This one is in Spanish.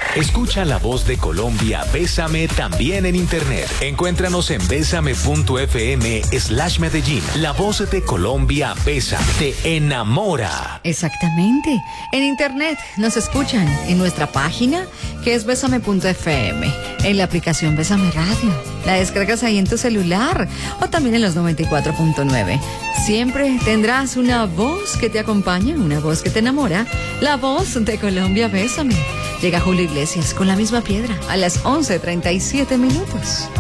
Escucha la voz de Colombia, Bésame, también en internet. Encuéntranos en besame.fm/Medellín. La voz de Colombia, Bésame, te enamora. Exactamente. En internet nos escuchan en nuestra página, que es besame.fm, en la aplicación Bésame Radio. La descargas ahí en tu celular o también en los 94.9. Siempre tendrás una voz que te acompaña, una voz que te enamora. La voz de Colombia, Bésame. Llega Julio Iglesias con La Misma Piedra a las 11:37 minutos.